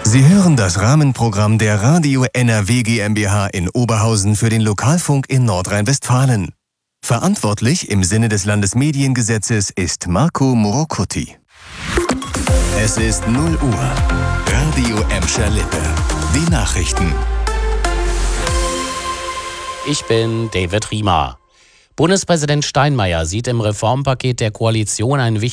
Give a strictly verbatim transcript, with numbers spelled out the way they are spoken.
Sie hören das Rahmenprogramm der Radio N R W GmbH in Oberhausen für den Lokalfunk in Nordrhein-Westfalen. Verantwortlich im Sinne des Landesmediengesetzes ist Marco Morocuti. Es ist null Uhr. Radio Emscher Lippe. Die Nachrichten. Ich bin David Riemer. Bundespräsident Steinmeier sieht im Reformpaket der Koalition ein wichtiges